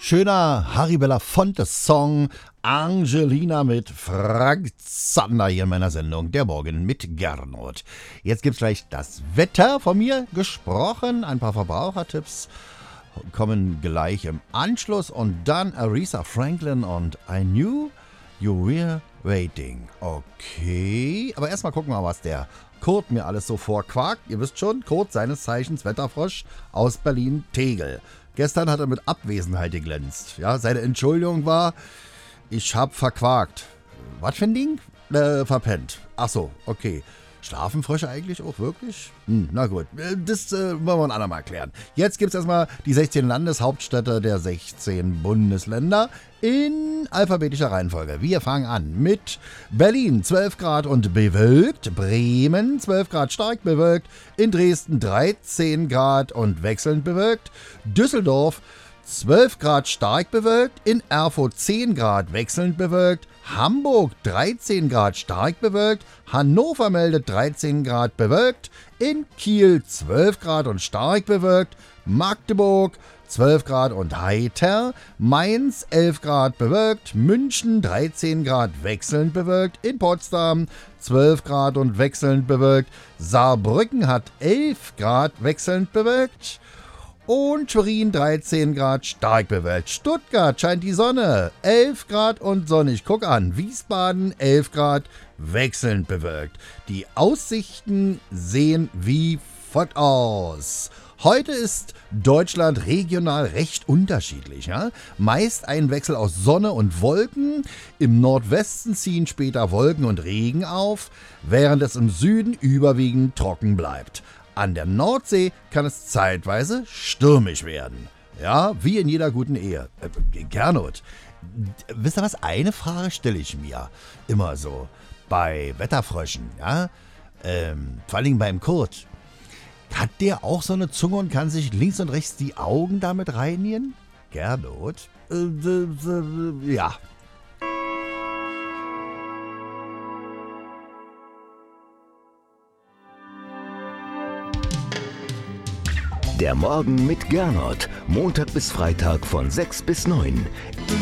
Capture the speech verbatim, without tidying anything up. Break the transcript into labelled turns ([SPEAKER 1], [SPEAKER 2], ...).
[SPEAKER 1] Schöner Harry Belafonte-Song, Angelina mit Frank Zander hier in meiner Sendung, der Morgen mit Gernot. Jetzt gibt's gleich das Wetter von mir gesprochen, ein paar Verbrauchertipps kommen gleich im Anschluss und dann Aretha Franklin und I Knew You Were Waiting. Okay, aber erstmal gucken wir mal, was der Kurt mir alles so vorquakt. Ihr wisst schon, Kurt, seines Zeichens Wetterfrosch aus Berlin-Tegel. Gestern hat er mit Abwesenheit geglänzt. Ja, seine Entschuldigung war, ich hab verquakt. Was für ein Ding? Äh, verpennt. Ach so, okay. Schlafen Frösche eigentlich auch wirklich? Hm, na gut, das äh, wollen wir ein andermal klären. Jetzt gibt es erstmal die sechzehn Landeshauptstädte der sechzehn Bundesländer in alphabetischer Reihenfolge. Wir fangen an mit Berlin zwölf Grad und bewölkt, Bremen zwölf Grad stark bewölkt, in Dresden dreizehn Grad und wechselnd bewölkt, Düsseldorf zwölf Grad stark bewölkt, in Erfurt zehn Grad wechselnd bewölkt, Hamburg dreizehn Grad stark bewölkt, Hannover meldet dreizehn Grad bewölkt, in Kiel zwölf Grad und stark bewölkt, Magdeburg zwölf Grad und heiter, Mainz elf Grad bewölkt, München dreizehn Grad wechselnd bewölkt, in Potsdam zwölf Grad und wechselnd bewölkt, Saarbrücken hat elf Grad wechselnd bewölkt, und Schwerin dreizehn Grad stark bewölkt. Stuttgart scheint die Sonne, elf Grad und sonnig. Guck an, Wiesbaden elf Grad wechselnd bewölkt. Die Aussichten sehen wie folgt aus. Heute ist Deutschland regional recht unterschiedlich. Ja? Meist ein Wechsel aus Sonne und Wolken. Im Nordwesten ziehen später Wolken und Regen auf, während es im Süden überwiegend trocken bleibt. An der Nordsee kann es zeitweise stürmisch werden. Ja, wie in jeder guten Ehe. Äh, Gernot, wisst ihr was? Eine Frage stelle ich mir immer so bei Wetterfröschen. Ja? Ähm, vor allem beim Kurt. Hat der auch so eine Zunge und kann sich links und rechts die Augen damit reinigen? Gernot? Äh, äh, äh, ja.
[SPEAKER 2] Der Morgen mit Gernot. Montag bis Freitag von sechs bis neun.